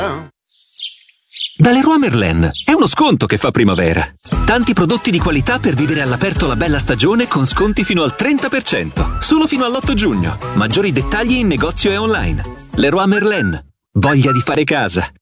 Da Leroy Merlin è uno sconto che fa primavera. Tanti prodotti di qualità per vivere all'aperto la bella stagione con sconti fino al 30%. Solo fino all'8 giugno. Maggiori dettagli in negozio e online. Leroy Merlin. Voglia di fare casa.